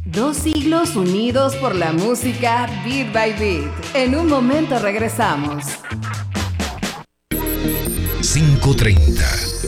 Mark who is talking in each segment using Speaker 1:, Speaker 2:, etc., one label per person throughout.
Speaker 1: 2 siglos unidos por la música Beat by Beat. En un momento regresamos.
Speaker 2: 5:30.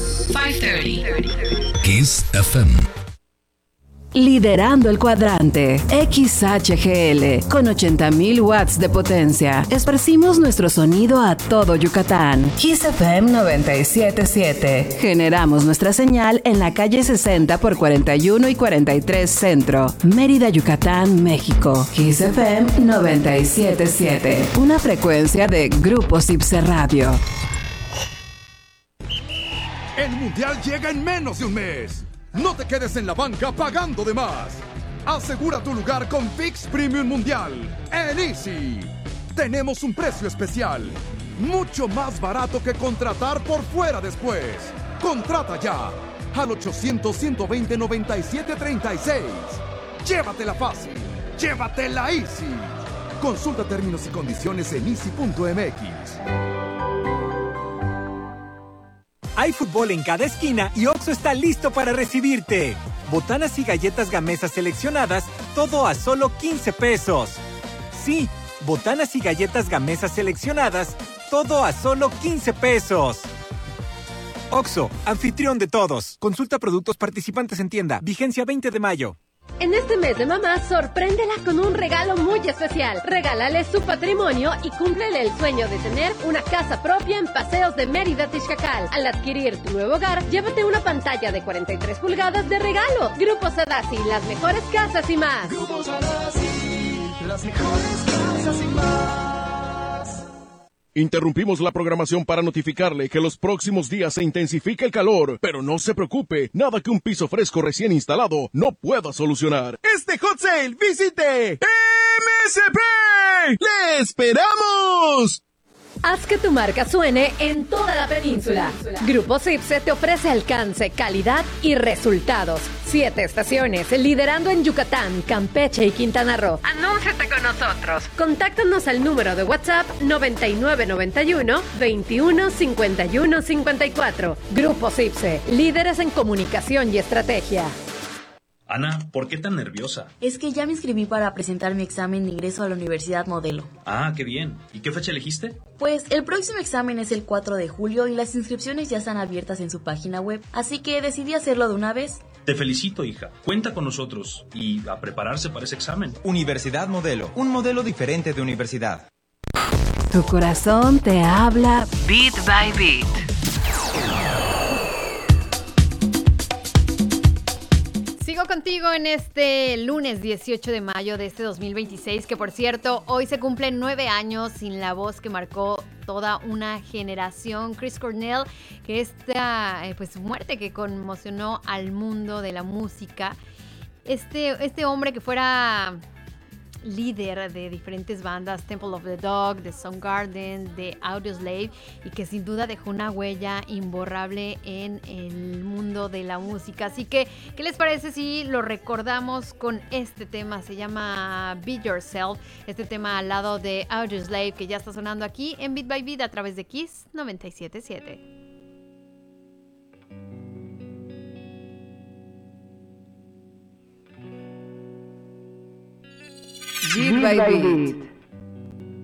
Speaker 3: 5:30.
Speaker 2: Kiss FM.
Speaker 1: Liderando el cuadrante, XHGL, con 80.000 watts de potencia. Esparcimos nuestro sonido a todo Yucatán. Kiss FM 97.7. Generamos nuestra señal en la calle 60 por 41 y 43 Centro, Mérida, Yucatán, México. Kiss FM 97.7. Una frecuencia de Grupo Cipse Radio.
Speaker 4: El Mundial llega en menos de un mes. No te quedes en la banca pagando de más. Asegura tu lugar con ViX Premium Mundial en Easy. Tenemos un precio especial, mucho más barato que contratar por fuera después. Contrata ya al 800-120-9736. Llévatela fácil, llévatela Easy. Consulta términos y condiciones en easy.mx.
Speaker 5: Hay fútbol en cada esquina y Oxxo está listo para recibirte. Botanas y galletas Gamesa seleccionadas, todo a solo 15 pesos. Sí, botanas y galletas Gamesa seleccionadas, todo a solo 15 pesos. Oxxo, anfitrión de todos. Consulta productos participantes en tienda. Vigencia 20 de mayo.
Speaker 6: En este mes de mamá, sorpréndela con un regalo muy especial. Regálale su patrimonio y cúmplele el sueño de tener una casa propia en Paseos de Mérida, Tixcacal. Al adquirir tu nuevo hogar, llévate una pantalla de 43 pulgadas de regalo. Grupo Sadasi, las mejores casas y más.
Speaker 7: Grupo Sadasi, las mejores casas y más.
Speaker 8: Interrumpimos la programación para notificarle que los próximos días se intensifica el calor, pero no se preocupe, nada que un piso fresco recién instalado no pueda solucionar. Este hot sale, visite MSP. ¡Le esperamos!
Speaker 6: Haz que tu marca suene en toda la península. Grupo Cipse te ofrece alcance, calidad y resultados. 7 estaciones, liderando en Yucatán, Campeche y Quintana Roo. Anúnciate con nosotros. Contáctanos al número de WhatsApp 9991 21 51 54. Grupo Cipse, líderes en comunicación y estrategia.
Speaker 9: Ana, ¿por qué tan nerviosa?
Speaker 10: Es que ya me inscribí para presentar mi examen de ingreso a la Universidad Modelo.
Speaker 9: Ah, qué bien. ¿Y qué fecha elegiste?
Speaker 10: Pues el próximo examen es el 4 de julio y las inscripciones ya están abiertas en su página web, así que decidí hacerlo de una vez.
Speaker 9: Te felicito, hija. Cuenta con nosotros y a prepararse para ese examen.
Speaker 11: Universidad Modelo, un modelo diferente de universidad.
Speaker 1: Tu corazón te habla Beat by Beat.
Speaker 12: Sigo contigo en este lunes 18 de mayo de este 2026, que por cierto, hoy se cumplen 9 años sin la voz que marcó toda una generación, Chris Cornell, que esta pues muerte que conmocionó al mundo de la música. Este hombre que fuera líder de diferentes bandas, Temple of the Dog, de Soundgarden, de Audioslave, y que sin duda dejó una huella imborrable en el mundo de la música. Así que, ¿qué les parece si lo recordamos con este tema? Se llama Be Yourself, este tema al lado de Audioslave, que ya está sonando aquí en Beat by Beat a través de Kiss 97.7.
Speaker 1: Beat by Beat.